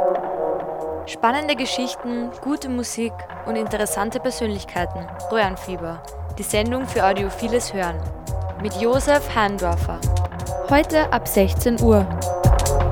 Spannende Geschichten, gute Musik und interessante Persönlichkeiten. Röhrenfieber, die Sendung für audiophiles Hören. Mit Josef Heimdorfer. Heute ab 16 Uhr.